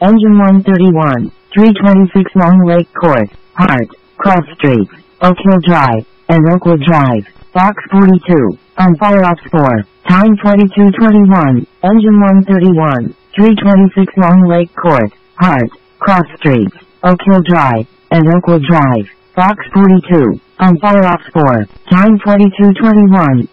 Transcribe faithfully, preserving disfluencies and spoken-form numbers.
Engine one thirty-one, three twenty-six Long Lake Court, Hart, Cross Street, Oak Hill Drive, and Oakwood Drive, Box forty-two, on fire ops four, time twenty-two twenty-one, Engine one thirty-one, three twenty-six Long Lake Court, Hart, Cross Street, Oak Hill Drive, and Oakwood Drive, Box forty-two, on fire ops four, time twenty-two twenty-one,